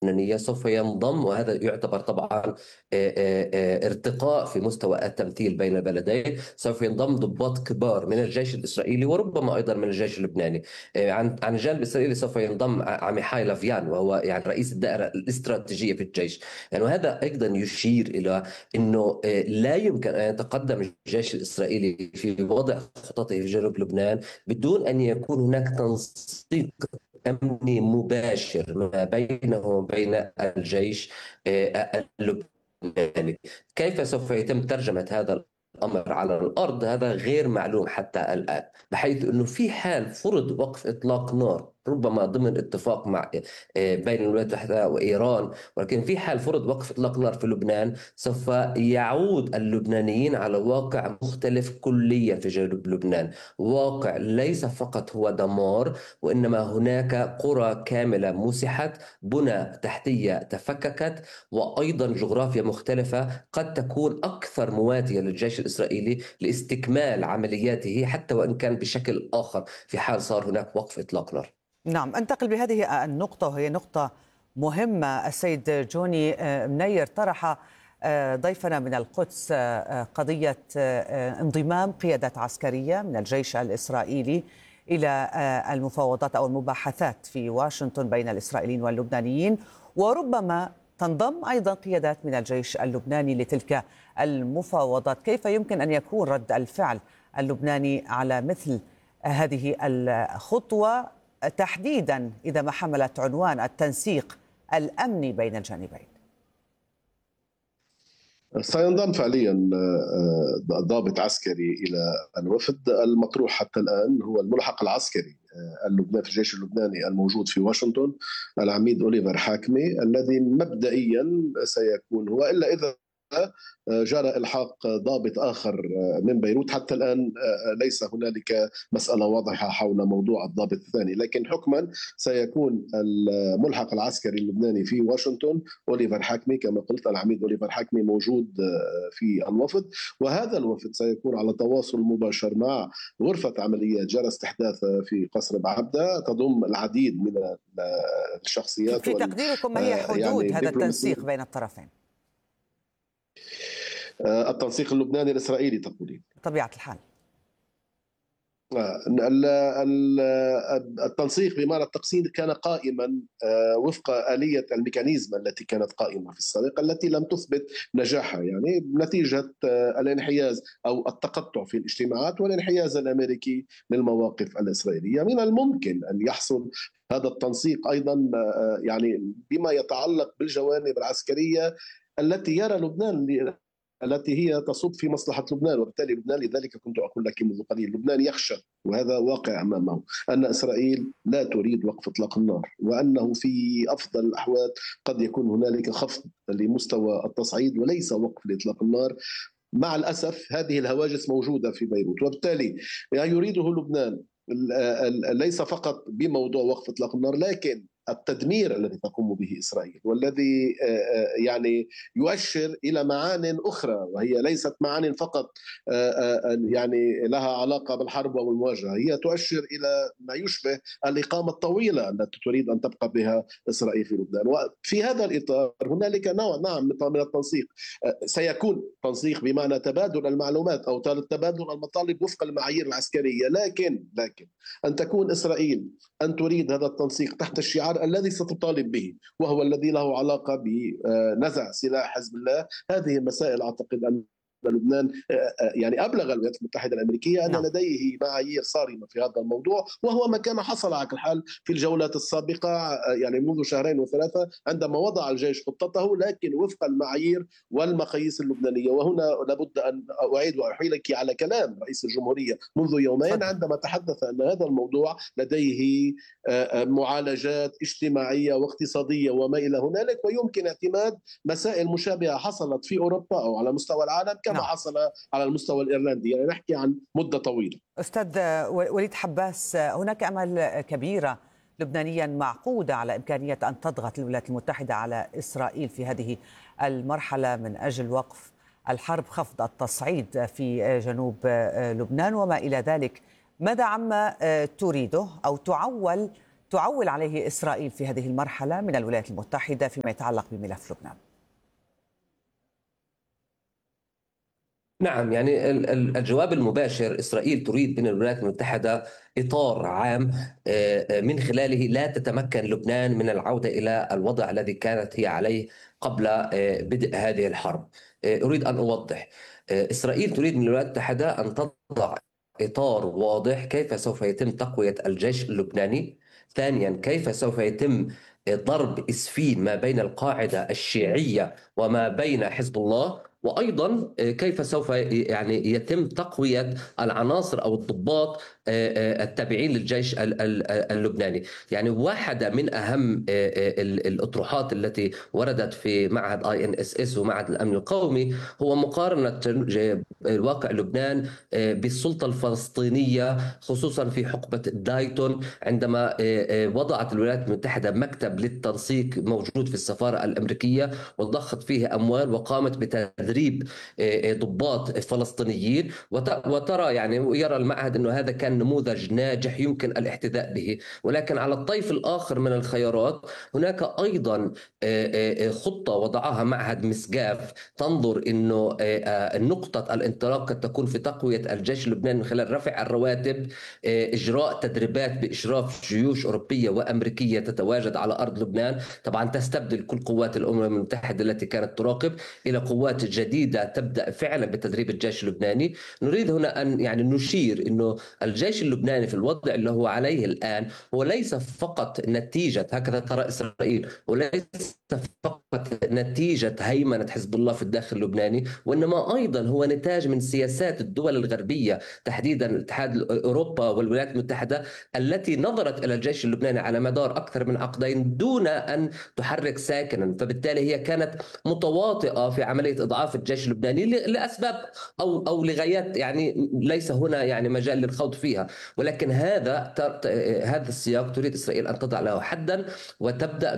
اللبنانية سوف ينضم، وهذا يعتبر طبعا ارتقاء في مستوى التمثيل بين البلدين. سوف ينضم ضباط كبار من الجيش الإسرائيلي وربما أيضا من الجيش اللبناني. عن الجانب الإسرائيلي سوف ينضم عميحاي لافيان، وهو يعني رئيس الدائرة الاستراتيجية في الجيش. يعني وهذا أيضا يشير إلى أنه لا يمكن أن يتقدم الجيش الإسرائيلي في وضع خططه في جنوب لبنان بدون أن يكون هناك تنسيق أمني مباشر ما بينه وبين الجيش اللبناني. كيف سوف يتم ترجمة هذا الأمر على الأرض هذا غير معلوم حتى الآن، بحيث أنه في حال فرض وقف إطلاق نار ربما ضمن اتفاق مع بين الولايات المتحدة وإيران، ولكن في حال فرض وقف إطلاق نار في لبنان سوف يعود اللبنانيين على واقع مختلف كليا في جنوب لبنان. واقع ليس فقط هو دمار، وإنما هناك قرى كاملة مسحت، بنى تحتية تفككت، وأيضا جغرافيا مختلفة قد تكون أكثر مواتية للجيش الإسرائيلي لاستكمال عملياته حتى وإن كان بشكل آخر في حال صار هناك وقف إطلاق نار. نعم، أنتقل بهذه النقطة وهي نقطة مهمة. السيد جوني منير طرح ضيفنا من القدس قضية انضمام قيادات عسكرية من الجيش الإسرائيلي إلى المفاوضات أو المباحثات في واشنطن بين الإسرائيليين واللبنانيين، وربما تنضم أيضا قيادات من الجيش اللبناني لتلك المفاوضات. كيف يمكن أن يكون رد الفعل اللبناني على مثل هذه الخطوة، تحديدا إذا ما حملت عنوان التنسيق الأمني بين الجانبين؟ سينضم فعليا ضابط عسكري إلى الوفد. المطروح حتى الآن هو الملحق العسكري اللبناني في الجيش اللبناني الموجود في واشنطن، العميد أوليفر حاكمي، الذي مبدئيا سيكون هو، إلا إذا جرى إلحاق ضابط آخر من بيروت. حتى الآن ليس هنالك مسألة واضحة حول موضوع الضابط الثاني، لكن حكما سيكون الملحق العسكري اللبناني في واشنطن أوليفر حاكمي. كما قلت، العميد أوليفر حاكمي موجود في الوفد، وهذا الوفد سيكون على تواصل مباشر مع غرفة عمليات جرى استحداثها في قصر بعبدة، تضم العديد من الشخصيات. في تقديركم ما هي حدود يعني هذا التنسيق بين الطرفين؟ التنسيق اللبناني الإسرائيلي تقولين؟ بطبيعة الحال التنسيق بمعنى التقسيم كان قائما وفق آلية الميكانيزم التي كانت قائمة في السابق، التي لم تثبت نجاحها، يعني نتيجة الانحياز أو التقطع في الاجتماعات والانحياز الأمريكي للمواقف الإسرائيلية. من الممكن أن يحصل هذا التنسيق أيضا يعني بما يتعلق بالجوانب العسكرية التي يرى لبنان التي هي تصب في مصلحة لبنان، وبالتالي لبنان، لذلك كنت أقول لك منذ قليل، لبنان يخشى، وهذا واقع أمامه، أن إسرائيل لا تريد وقف إطلاق النار، وأنه في أفضل الأحوال قد يكون هنالك خفض لمستوى التصعيد وليس وقف لإطلاق النار. مع الأسف هذه الهواجس موجودة في بيروت، وبالتالي يريده لبنان ليس فقط بموضوع وقف إطلاق النار، لكن التدمير الذي تقوم به إسرائيل، والذي يعني يؤشر إلى معان أخرى، وهي ليست معان فقط يعني لها علاقة بالحرب والمواجهة، هي تؤشر إلى ما يشبه الإقامة الطويلة التي تريد أن تبقى بها إسرائيل في لبنان. وفي هذا الإطار هنالك نوع من التنسيق. سيكون تنسيق بمعنى تبادل المعلومات أو تبادل المطالب وفق المعايير العسكرية، لكن أن تكون إسرائيل أن تريد هذا التنسيق تحت الشعار الذي ستطالب به، وهو الذي له علاقة بنزع سلاح حزب الله. هذه المسائل أعتقد أن لبنان يعني أبلغ الولايات المتحدة الأمريكية أن لديه معايير صارمة في هذا الموضوع، وهو ما كان حصل على الحال في الجولات السابقة يعني منذ شهرين وثلاثة عندما وضع الجيش خطته، لكن وفق المعايير والمقاييس اللبنانية. وهنا لابد أن أعيد وأحيلك على كلام رئيس الجمهورية منذ يومين عندما تحدث أن هذا الموضوع لديه معالجات اجتماعية واقتصادية وما إلى هنالك، ويمكن اعتماد مسائل مشابهة حصلت في أوروبا أو على مستوى العالم كما حصل على المستوى الإيرلندي، يعني نحكي عن مدة طويلة. أستاذ وليد حباس، هناك أمل كبيرة لبنانيا معقودة على إمكانية أن تضغط الولايات المتحدة على إسرائيل في هذه المرحلة من أجل وقف الحرب، خفض التصعيد في جنوب لبنان وما إلى ذلك. ماذا عما تريده أو تعول تعول عليه إسرائيل في هذه المرحلة من الولايات المتحدة فيما يتعلق بملف لبنان؟ نعم، يعني الجواب المباشر: إسرائيل تريد من الولايات المتحدة إطار عام من خلاله لا تتمكن لبنان من العودة إلى الوضع الذي كانت هي عليه قبل بدء هذه الحرب. أريد أن أوضح: إسرائيل تريد من الولايات المتحدة أن تضع إطار واضح كيف سوف يتم تقوية الجيش اللبناني. ثانيا، كيف سوف يتم ضرب إسفين ما بين القاعدة الشيعية وما بين حزب الله. وأيضا كيف سوف يعني يتم تقوية العناصر أو الضباط التابعين للجيش اللبناني. يعني واحدة من أهم الأطروحات التي وردت في معهد INSS ومعهد الأمن القومي هو مقارنة الواقع لبنان بالسلطة الفلسطينية، خصوصا في حقبة دايتون، عندما وضعت الولايات المتحدة مكتب للتنسيق موجود في السفارة الأمريكية وضخت فيه أموال وقامت بتدريب ضباط فلسطينيين. وترى يعني ويرى المعهد أنه هذا كان نموذج ناجح يمكن الاحتذاء به. ولكن على الطيف الآخر من الخيارات هناك أيضا خطة وضعها معهد مسقاف تنظر أنه نقطة الانطلاق قد تكون في تقوية الجيش اللبناني من خلال رفع الرواتب، إجراء تدريبات بإشراف جيوش أوروبية وأمريكية تتواجد على أرض لبنان، طبعا تستبدل كل قوات الأمم المتحدة التي كانت تراقب إلى قوات جديدة تبدأ فعلا بتدريب الجيش اللبناني. نريد هنا أن يعني نشير أنه الجيش اللبناني في الوضع اللي هو عليه الآن هو ليس فقط نتيجة، هكذا ترى إسرائيل، وليس فقط نتيجة هيمنة حزب الله في الداخل اللبناني، وإنما أيضا هو نتاج من سياسات الدول الغربية، تحديدا الاتحاد أوروبا والولايات المتحدة، التي نظرت إلى الجيش اللبناني على مدار أكثر من عقدين دون أن تحرك ساكنا. فبالتالي هي كانت متواطئة في عملية إضعاف الجيش اللبناني لأسباب أو لغايات يعني ليس هنا يعني مجال للخوض فيها. ولكن هذا السياق تريد إسرائيل أن تضع له حدا وتبدأ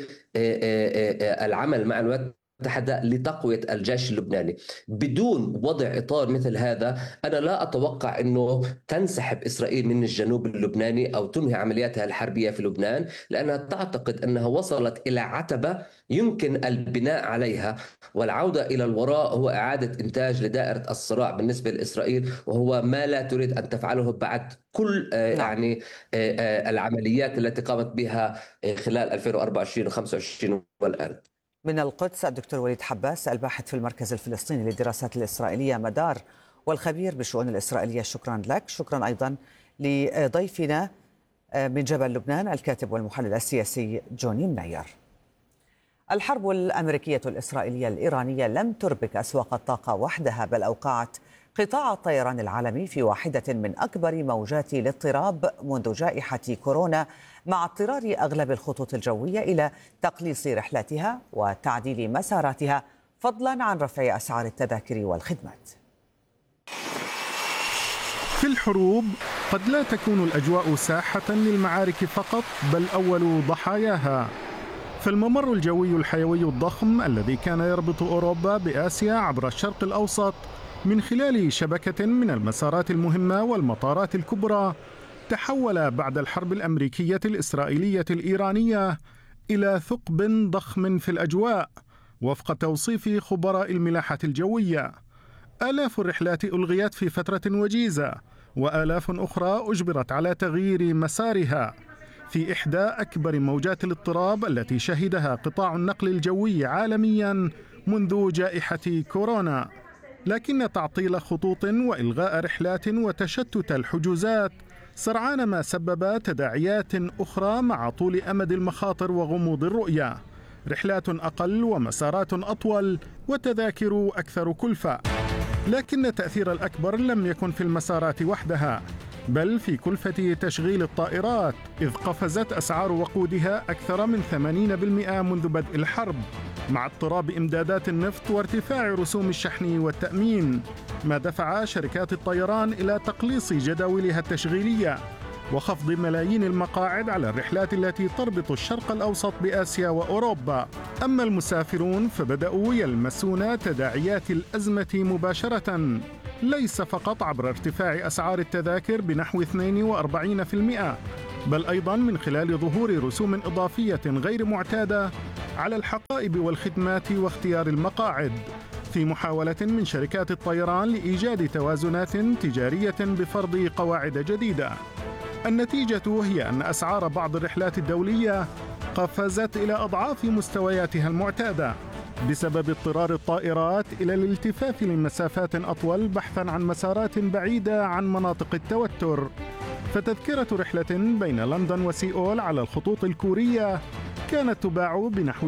بالعمل مع الولايات المتحدة لتقوية الجيش اللبناني. بدون وضع إطار مثل هذا أنا لا أتوقع أنه تنسحب إسرائيل من الجنوب اللبناني أو تنهي عملياتها الحربية في لبنان، لأنها تعتقد أنها وصلت إلى عتبة يمكن البناء عليها، والعودة إلى الوراء هو إعادة إنتاج لدائرة الصراع بالنسبة لإسرائيل، وهو ما لا تريد أن تفعله بعد كل يعني العمليات التي قامت بها خلال 2024 و25 والآن. من القدس الدكتور وليد حباس، الباحث في المركز الفلسطيني للدراسات الإسرائيلية مدار والخبير بالشؤون الإسرائيلية، شكرا لك. شكرا أيضا لضيفنا من جبل لبنان الكاتب والمحلل السياسي جوني منير. الحرب الأمريكية الإسرائيلية الإيرانية لم تربك أسواق الطاقة وحدها، بل أوقعت قطاع الطيران العالمي في واحدة من أكبر موجات الاضطراب منذ جائحة كورونا، مع اضطرار أغلب الخطوط الجوية إلى تقليص رحلاتها وتعديل مساراتها، فضلا عن رفع أسعار التذاكر والخدمات. في الحروب قد لا تكون الأجواء ساحة للمعارك فقط، بل أول ضحاياها. فالممر الجوي الحيوي الضخم الذي كان يربط أوروبا بآسيا عبر الشرق الأوسط من خلال شبكة من المسارات المهمة والمطارات الكبرى تحول بعد الحرب الأمريكية الإسرائيلية الإيرانية إلى ثقب ضخم في الأجواء وفق توصيف خبراء الملاحة الجوية. آلاف الرحلات ألغيت في فترة وجيزة، وآلاف أخرى أجبرت على تغيير مسارها في إحدى أكبر موجات الاضطراب التي شهدها قطاع النقل الجوي عالميا منذ جائحة كورونا. لكن تعطيل خطوط وإلغاء رحلات وتشتت الحجوزات سرعان ما سبب تداعيات أخرى مع طول أمد المخاطر وغموض الرؤية، رحلات أقل ومسارات أطول وتذاكر أكثر كلفة. لكن التأثير الأكبر لم يكن في المسارات وحدها، بل في كلفة تشغيل الطائرات، إذ قفزت أسعار وقودها أكثر من 80% منذ بدء الحرب، مع اضطراب إمدادات النفط وارتفاع رسوم الشحن والتأمين، ما دفع شركات الطيران إلى تقليص جداولها التشغيلية وخفض ملايين المقاعد على الرحلات التي تربط الشرق الأوسط بآسيا وأوروبا. أما المسافرون فبدأوا يلمسون تداعيات الأزمة مباشرة، ليس فقط عبر ارتفاع أسعار التذاكر بنحو 42%، بل أيضاً من خلال ظهور رسوم إضافية غير معتادة على الحقائب والخدمات واختيار المقاعد، في محاولة من شركات الطيران لإيجاد توازنات تجارية بفرض قواعد جديدة. النتيجة هي أن أسعار بعض الرحلات الدولية قفزت إلى أضعاف مستوياتها المعتادة بسبب اضطرار الطائرات إلى الالتفاف لمسافات أطول بحثاً عن مسارات بعيدة عن مناطق التوتر. فتذكرة رحلة بين لندن وسيئول على الخطوط الكورية كانت تباع بنحو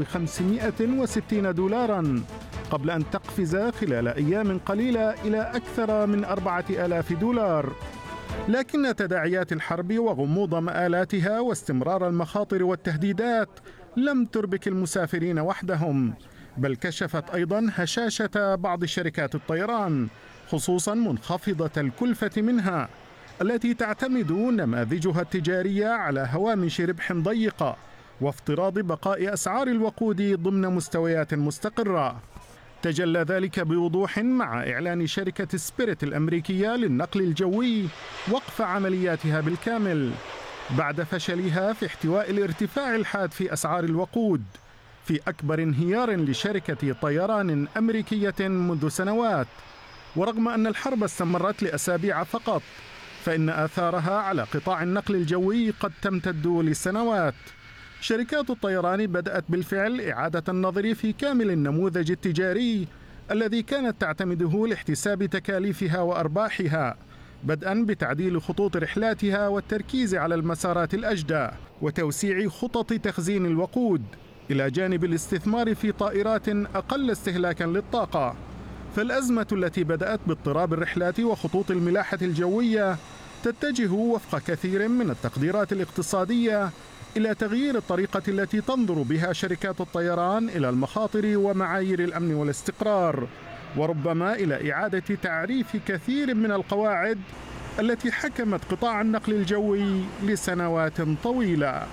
560 دولارا قبل أن تقفز خلال أيام قليلة إلى أكثر من 4000 دولار. لكن تداعيات الحرب وغموض مآلاتها واستمرار المخاطر والتهديدات لم تربك المسافرين وحدهم، بل كشفت أيضا هشاشة بعض شركات الطيران، خصوصا منخفضة الكلفة منها التي تعتمد نماذجها التجارية على هوامش ربح ضيقة وافتراض بقاء أسعار الوقود ضمن مستويات مستقرة. تجلى ذلك بوضوح مع إعلان شركة سبيريت الأمريكية للنقل الجوي وقف عملياتها بالكامل بعد فشلها في احتواء الارتفاع الحاد في أسعار الوقود، في أكبر انهيار لشركة طيران أمريكية منذ سنوات. ورغم أن الحرب استمرت لأسابيع فقط، فإن آثارها على قطاع النقل الجوي قد تمتد لسنوات. شركات الطيران بدأت بالفعل إعادة النظر في كامل النموذج التجاري الذي كانت تعتمده لاحتساب تكاليفها وأرباحها، بدءا بتعديل خطوط رحلاتها والتركيز على المسارات الأجدى وتوسيع خطط تخزين الوقود، إلى جانب الاستثمار في طائرات أقل استهلاكا للطاقة. فالأزمة التي بدأت باضطراب الرحلات وخطوط الملاحة الجوية تتجه وفق كثير من التقديرات الاقتصادية إلى تغيير الطريقة التي تنظر بها شركات الطيران إلى المخاطر ومعايير الأمن والاستقرار، وربما إلى إعادة تعريف كثير من القواعد التي حكمت قطاع النقل الجوي لسنوات طويلة.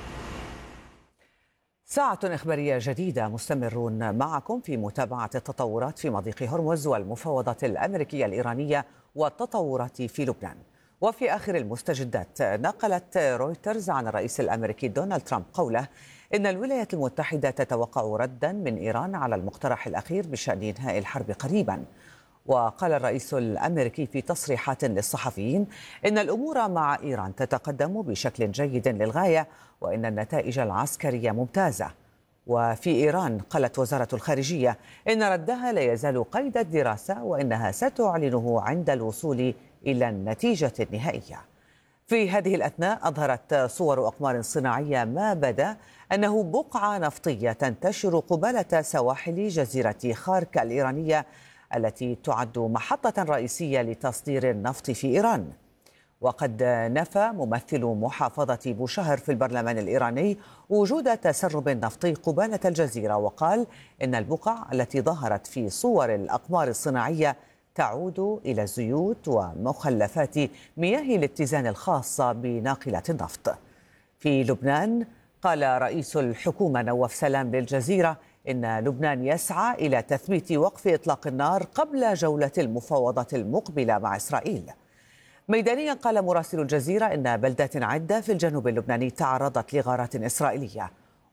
ساعة إخبارية جديدة، مستمرون معكم في متابعة التطورات في مضيق هرمز والمفاوضات الأمريكية الإيرانية والتطورات في لبنان. وفي آخر المستجدات، نقلت رويترز عن الرئيس الأمريكي دونالد ترامب قوله إن الولايات المتحدة تتوقع ردا من إيران على المقترح الأخير بشأن إنهاء الحرب قريبا. وقال الرئيس الأمريكي في تصريحات للصحفيين إن الأمور مع إيران تتقدم بشكل جيد للغاية وإن النتائج العسكرية ممتازة. وفي إيران قالت وزارة الخارجية إن ردها لا يزال قيد الدراسة وإنها ستعلنه عند الوصول إلى النتيجة النهائية. في هذه الأثناء أظهرت صور أقمار صناعية ما بدا أنه بقعة نفطية تنتشر قبالة سواحل جزيرة خارك الإيرانية التي تعد محطة رئيسية لتصدير النفط في إيران. وقد نفى ممثل محافظة بوشهر في البرلمان الإيراني وجود تسرب نفطي قبالة الجزيرة، وقال إن البقع التي ظهرت في صور الأقمار الصناعية تعود إلى الزيوت ومخلفات مياه الاتزان الخاصة بناقلات النفط. في لبنان قال رئيس الحكومة نواف سلام للجزيرة إن لبنان يسعى إلى تثبيت وقف إطلاق النار قبل جولة المفاوضات المقبلة مع إسرائيل. ميدانيا قال مراسل الجزيرة إن بلدات عدة في الجنوب اللبناني تعرضت لغارات إسرائيلية،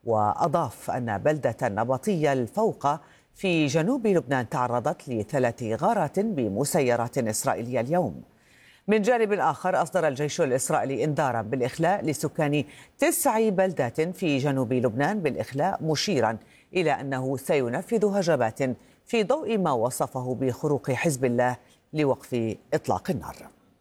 وأضاف أن بلدة نبطية الفوقة في جنوب لبنان تعرضت ل3 غارات بمسيرات إسرائيلية اليوم. من جانب آخر، أصدر الجيش الإسرائيلي إنذارا بالإخلاء لسكان 9 بلدات في جنوب لبنان بالإخلاء، مشيرا إلى أنه سينفذ هجمات في ضوء ما وصفه بخروق حزب الله لوقف إطلاق النار.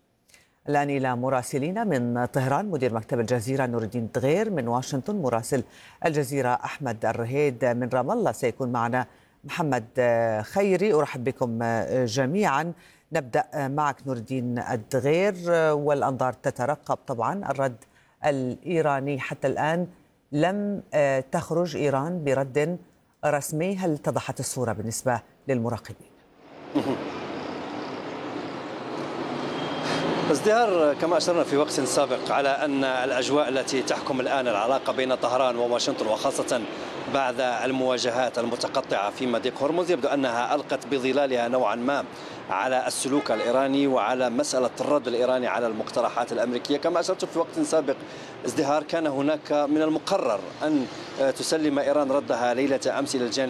الآن إلى مراسلين من طهران، مدير مكتب الجزيرة نور الدين دغير، من واشنطن مراسل الجزيرة أحمد الرهيد، من رام الله سيكون معنا محمد خيري. أرحب بكم جميعا. نبدأ معك نور الدين الدغير، والأنظار تترقب طبعا الرد الإيراني. حتى الآن لم تخرج إيران برد رسمي، هل اتضحت الصورة بالنسبة للمراقبين؟ ازدهار كما أشرنا في وقت سابق على أن الأجواء التي تحكم الآن العلاقة بين طهران وواشنطن، وخاصة بعد المواجهات المتقطعة في مضيق هرمز، يبدو أنها ألقت بظلالها نوعا ما على السلوك الإيراني وعلى مسألة الرد الإيراني على المقترحات الأمريكية. كما أشرت في وقت سابق ازدهار، كان هناك من المقرر أن تسلم إيران ردها ليلة أمس إلى الجانب